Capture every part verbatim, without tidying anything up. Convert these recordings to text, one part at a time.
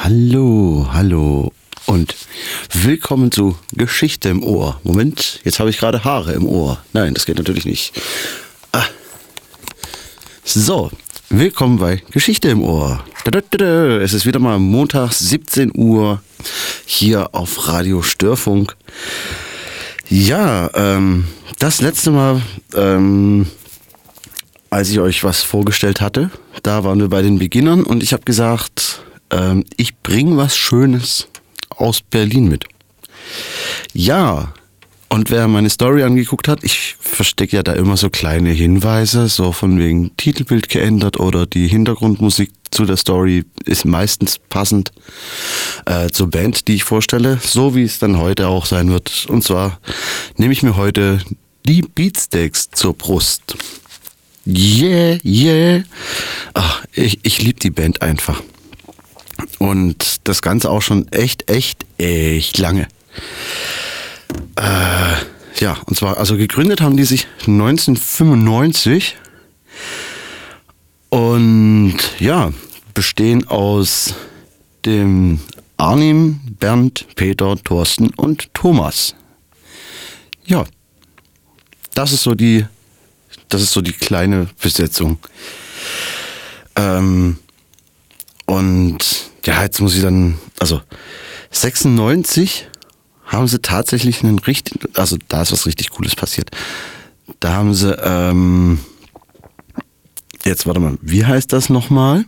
Hallo, hallo und willkommen zu Geschichte im Ohr. Moment, jetzt habe ich gerade Haare im Ohr. Nein, das geht natürlich nicht. Ah. So, willkommen bei Geschichte im Ohr. Es ist wieder mal Montag, siebzehn Uhr, hier auf Radio Störfunk. Ja, ähm, das letzte Mal, ähm, als ich euch was vorgestellt hatte, da waren wir bei den Beginnern und ich habe gesagt, ähm, ich bringe was Schönes aus Berlin mit. Ja, und wer meine Story angeguckt hat, ich verstecke ja da immer so kleine Hinweise, so von wegen Titelbild geändert oder die Hintergrundmusik zu der Story ist meistens passend äh, zur Band, die ich vorstelle, so wie es dann heute auch sein wird. Und zwar nehme ich mir heute die Beatsteaks zur Brust. Yeah, yeah. Ach, ich, ich liebe die Band einfach. Und das Ganze auch schon echt, echt, echt lange. Äh, ja, und zwar, also gegründet haben die sich neunzehnhundertfünfundneunzig und ja, bestehen aus dem Arnim, Bernd, Peter, Thorsten und Thomas. Ja, das ist so die, das ist so die kleine Besetzung. Ähm, und ja, jetzt muss ich dann, also sechsundneunzig haben sie tatsächlich einen richtig, also da ist was richtig Cooles passiert. Da haben sie, ähm, jetzt warte mal, wie heißt das nochmal?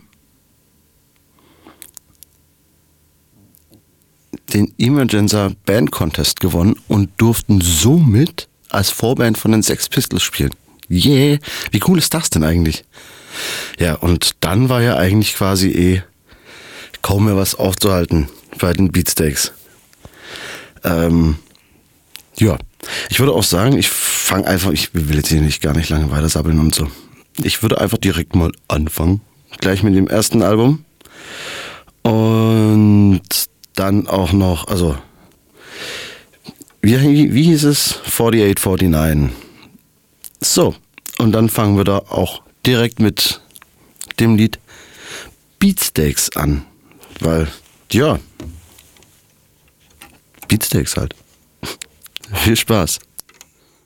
Den Emergenza Band Contest gewonnen und durften somit als Vorband von den Sex Pistols spielen. Yeah, wie cool ist das denn eigentlich? Ja, und dann war ja eigentlich quasi eh kaum mehr was aufzuhalten bei den Beatsteaks. Ähm, ja, ich würde auch sagen, ich fange einfach, ich will jetzt hier nicht gar nicht lange weiter sabbeln und so. Ich würde einfach direkt mal anfangen, gleich mit dem ersten Album und dann auch noch, also wie, wie hieß es? achtundvierzig neunundvierzig. So, und dann fangen wir da auch direkt mit dem Lied Beatsteaks an, weil, ja, Beatsteaks halt. Viel Spaß.